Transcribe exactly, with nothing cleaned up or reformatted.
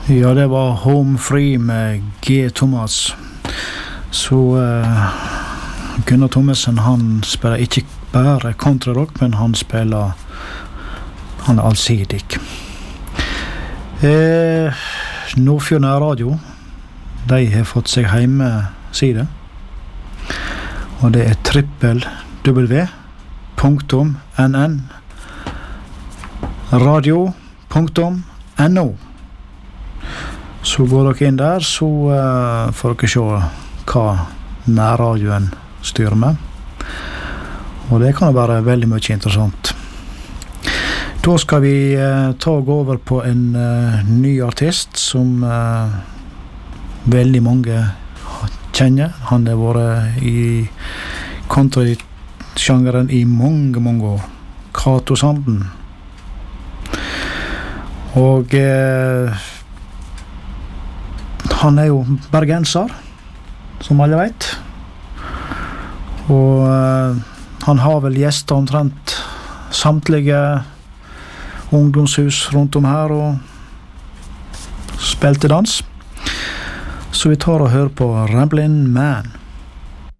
Ja, det var Home Free med G. Thomas. Så uh, Gunnar Thommessen, han spiller ikke bare kontrarock, men han spiller han er allsidig. Eh, Nordfjord Radio, de har fått seg hjemmeside, og det er trippel w punktum n n radio punktum n o. Så går dere inn der, så uh, får dere se hva nærradioen styrer med. Og det kan være veldig mye interessant. Da skal vi uh, ta og gå over på en uh, ny artist som uh, veldig mange kjenner. Han har vært i country-sjangeren i mange, mange år. Cato Sanden. Og uh, han er jo bergenser, som alle vet. Og uh, han har vel gjester omtrent samtlige ungdomshus rundt om her og spilte dans. Så vi tar og hører på Ramblin' Man.